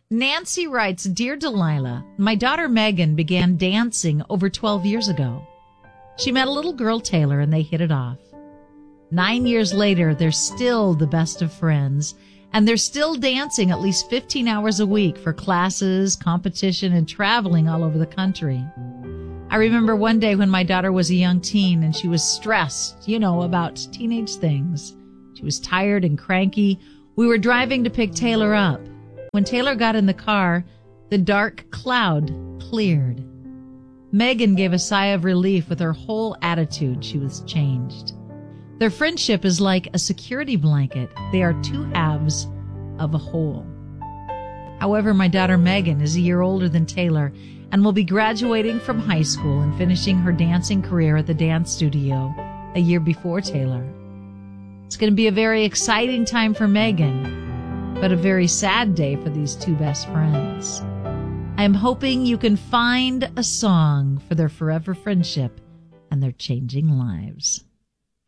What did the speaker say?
Nancy writes, Dear Delilah, my daughter Megan began dancing over 12 years ago. She met a little girl, Taylor, and they hit it off. 9 years later, they're still the best of friends, and they're still dancing at least 15 hours a week for classes, competition, and traveling all over the country. I remember one day when my daughter was a young teen and she was stressed, about teenage things. She was tired and cranky. We were driving to pick Taylor up. When Taylor got in the car, the dark cloud cleared. Megan gave a sigh of relief. With her whole attitude, she was changed. Their friendship is like a security blanket. They are two halves of a whole. However, my daughter Megan is a year older than Taylor and will be graduating from high school and finishing her dancing career at the dance studio a year before Taylor. It's going to be a very exciting time for Megan, but a very sad day for these two best friends. I am hoping you can find a song for their forever friendship and their changing lives.